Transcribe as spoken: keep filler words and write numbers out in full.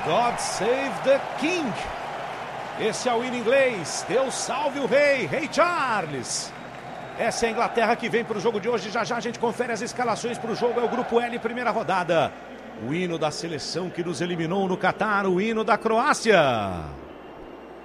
God Save the King. Esse é o hino inglês. Deus salve o rei, Rei Charles. Essa é a Inglaterra que vem para o jogo de hoje. Já já a gente confere as escalações para o jogo. É o Grupo L, primeira rodada. O hino da seleção que nos eliminou no Catar, o hino da Croácia.